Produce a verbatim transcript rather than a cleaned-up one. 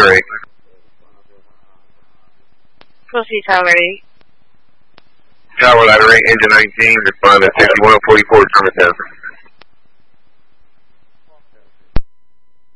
ladder eight. Proceed, Tower eight. Tower ladder eight, engine nineteen, respond at sixty-one forty-four, Germantown.